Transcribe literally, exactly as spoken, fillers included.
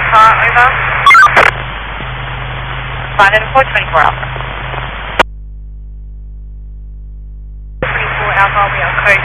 Alpha, over. Five and four, twenty-four Alpha. twenty-four Alpha, we are code